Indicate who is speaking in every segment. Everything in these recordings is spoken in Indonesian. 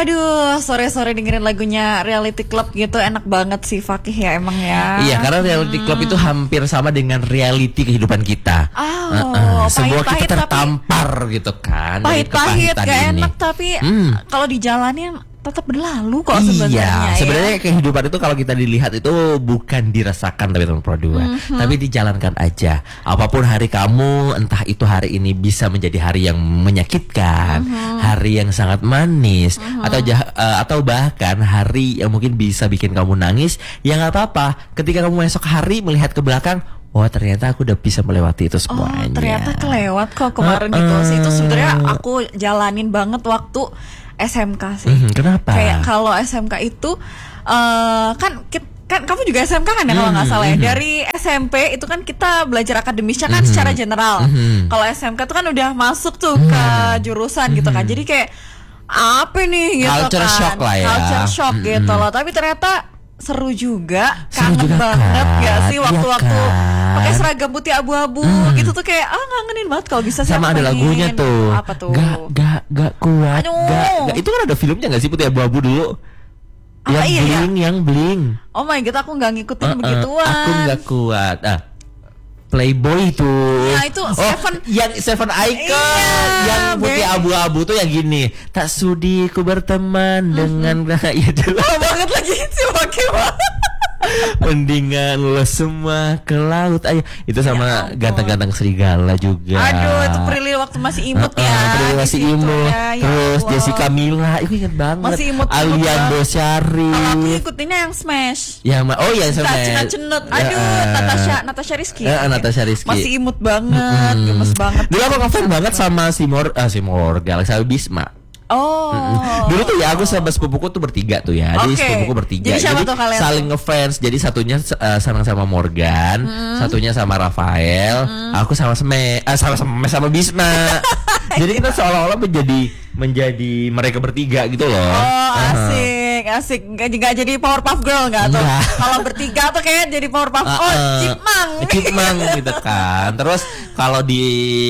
Speaker 1: Aduh, sore-sore dengerin lagunya Reality Club gitu enak banget sih Fakih ya emang ya.
Speaker 2: Iya, karena Reality Club itu hampir sama dengan reality kehidupan kita. Semua
Speaker 1: pahit-pahit
Speaker 2: kita tertampar gitu kan.
Speaker 1: Pahit-pahit gak enak tapi kalau dijalanin tetap berlalu kok sebenarnya.
Speaker 2: Iya, sebenarnya kehidupan itu kalau kita dilihat itu bukan dirasakan tapi teman Pro 2, tapi dijalankan aja. Apapun hari kamu, entah itu hari ini bisa menjadi hari yang menyakitkan, hari yang sangat manis, atau bahkan hari yang mungkin bisa bikin kamu nangis, ya nggak apa-apa. Ketika kamu esok hari melihat ke belakang, oh ternyata aku udah bisa melewati itu semuanya.
Speaker 1: Oh ternyata kelewat kok kemarin gitu sih. Itu sebenarnya aku jalanin banget waktu SMK sih.
Speaker 2: Kenapa?
Speaker 1: Kayak kalau SMK itu kan kamu juga SMK kan ya kalau nggak salah ya. Dari SMP itu kan kita belajar akademisnya kan secara general. Kalau SMK itu kan udah masuk tuh ke jurusan gitu kan. Jadi kayak apa nih gitu
Speaker 2: culture
Speaker 1: kan.
Speaker 2: Shock lah ya.
Speaker 1: Culture shock gitu loh. Tapi ternyata seru juga, kangen
Speaker 2: juga
Speaker 1: banget
Speaker 2: kan?
Speaker 1: gak sih waktu-waktu
Speaker 2: kan?
Speaker 1: pakai seragam putih abu-abu gitu tuh kayak ngangenin banget kalau bisa
Speaker 2: sama ada lagunya tuh.
Speaker 1: Apa tuh?
Speaker 2: Gak kuat. Gak. Itu kan ada filmnya gak sih putih abu-abu dulu? Yang bling.
Speaker 1: Oh my god, aku nggak ngikutin begituan.
Speaker 2: Aku nggak kuat. Playboy tuh.
Speaker 1: Ya itu
Speaker 2: Seven Icon yang putih abu-abu tuh yang gini. Tak sudi ku berteman dengan ya dulu.
Speaker 1: Banget lagi sih pakai
Speaker 2: mendingan lo semua ke laut ayo. Itu sama ganteng-ganteng serigala juga.
Speaker 1: Aduh, itu Prilly waktu masih imut ya.
Speaker 2: Prilly masih imut.
Speaker 1: Ya,
Speaker 2: terus Jessica Mila, itu inget banget.
Speaker 1: Masih imut.
Speaker 2: Aliando Syarif.
Speaker 1: Kalau aku ikutinnya yang Smash.
Speaker 2: Ya, Smash.
Speaker 1: Cenut. Aduh, Natasha Rizky.
Speaker 2: Natasha Rizky.
Speaker 1: Masih imut banget, gemes banget.
Speaker 2: Dulu aku ngefans banget sama si Morgan, sama Bisma. Dulu tuh ya aku sama sepupuku tuh bertiga tuh ya. Jadi sepupuku bertiga. Jadi saling ngefans. Jadi satunya senang sama Morgan, satunya sama Rafael, aku sama sama Bisma. Jadi kita seolah-olah menjadi mereka bertiga gitu loh.
Speaker 1: Asik. Gak jadi Powerpuff Girl gak tuh? Kalau bertiga tuh kayak jadi Powerpuff.
Speaker 2: Chipmunk gitu kan. Terus kalau di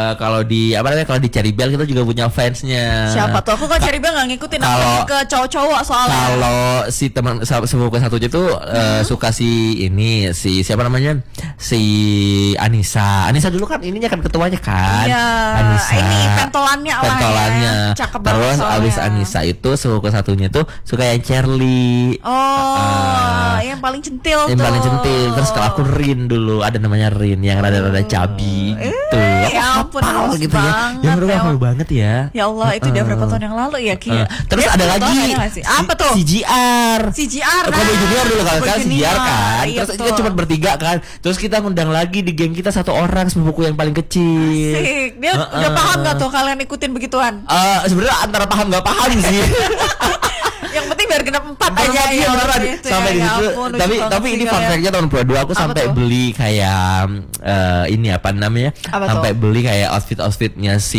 Speaker 2: Cherry Bell kita juga punya fansnya.
Speaker 1: Siapa tuh? Aku kalau Cherry Bell gak ngikutin. Aku lebih ke cowok-cowok soalnya.
Speaker 2: Kalau si teman sepupu satunya tuh suka si siapa namanya? Si Anissa dulu kan ininya kan ketuanya kan.
Speaker 1: Iya.
Speaker 2: Anissa.
Speaker 1: Ini pentolannya. Cakep banget.
Speaker 2: Terus abis Anissa itu sepupu satunya tuh suka yang Charlie.
Speaker 1: Yang paling centil tuh.
Speaker 2: Yang paling centil. Terus kalau aku Rin dulu, ada namanya Rin yang rada-rada cabi gitu.
Speaker 1: Ya ampun,
Speaker 2: gitu ya. Yang menurut aku banget ya.
Speaker 1: Ya Allah, itu udah berapa tahun yang lalu ya Ki?
Speaker 2: Terus ada lagi
Speaker 1: apa tuh?
Speaker 2: CGR. Kobe Junior dulu kan CGR kan. Terus kita cuma bertiga kan. Terus kita ngundang lagi di geng kita satu orang sepupuku yang paling kecil.
Speaker 1: Asik. Dia udah paham gak tuh kalian ikutin begituan?
Speaker 2: Sebenarnya antara paham gak paham sih.
Speaker 1: Yang penting biar genap 4 aja ya.
Speaker 2: Sampai di situ. Tapi ini fun fact-nya tahun Pro 2 aku sampai beli kayak ini apa namanya? Sampai beli kayak outfitnya si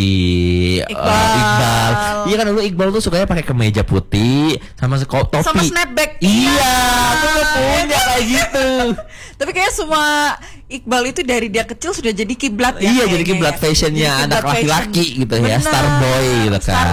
Speaker 2: Iqbal. Iya kan dulu Iqbal tuh sukanya pakai kemeja putih sama topi.
Speaker 1: Sama snapback.
Speaker 2: Iya, aku punya kayak gitu.
Speaker 1: Tapi kayak semua Iqbal itu dari dia kecil sudah jadi kiblat ya.
Speaker 2: Iya, jadi kiblat fashionnya anak laki-laki gitu ya. Starboy gitu kan.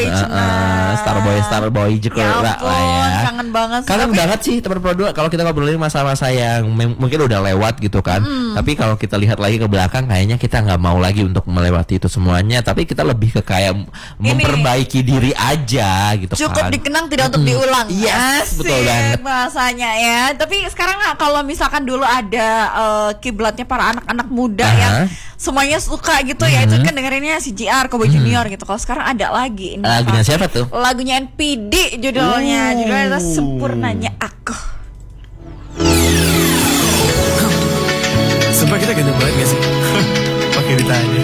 Speaker 2: Starboy juga lah ya.
Speaker 1: Kangen banget sih.
Speaker 2: Kangen banget sih teman Pro 2 kalau kita ngobrolin masa-masa yang mungkin udah lewat gitu kan. Tapi kalau kita lihat lagi ke belakang kayaknya kita nggak mau lagi untuk melewati itu semuanya. Tapi kita lebih ke kayak memperbaiki diri aja gitu kan.
Speaker 1: Cukup dikenang tidak untuk diulang.
Speaker 2: Yes, betul banget.
Speaker 1: Bahasanya ya. Tapi sekarang kalau misalkan dulu ada kiblatnya para anak-anak muda yang semuanya suka gitu ya, itu kan dengerinnya CGR, Kobe Junior gitu. Kalau sekarang ada lagi ini
Speaker 2: lagunya siapa tuh?
Speaker 1: Lagunya NPD judulnya adalah Sempurnanya Aku.